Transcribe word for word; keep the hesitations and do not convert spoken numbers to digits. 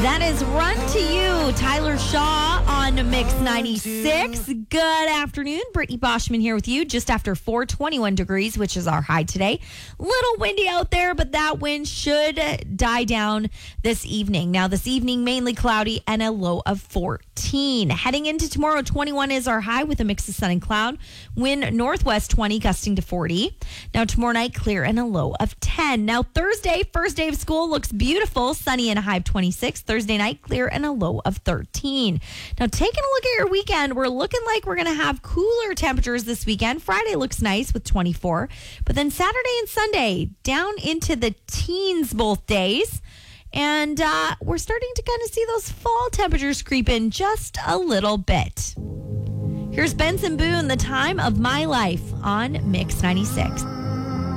That is Run to You, Tyler Shaw on Mix ninety-six. Good afternoon. Brittany Boschman here with you just after four, twenty-one degrees, which is our high today. Little windy out there, but that wind should die down this evening. Now, this evening, mainly cloudy and a low of fourteen. Heading into tomorrow, twenty-one is our high with a mix of sun and cloud. Wind northwest twenty, gusting to forty. Now, tomorrow night, clear and a low of ten. Now, Thursday, first day of school, looks beautiful. Sunny and a high of twenty-six. Thursday night, clear and a low of thirteen. Now, taking a look at your weekend, we're looking like we're going to have cooler temperatures this weekend. Friday looks nice with twenty-four, but then Saturday and Sunday down into the teens both days. And uh, we're starting to kind of see those fall temperatures creep in just a little bit. Here's Benson Boone, The Time of My Life on Mix ninety-six.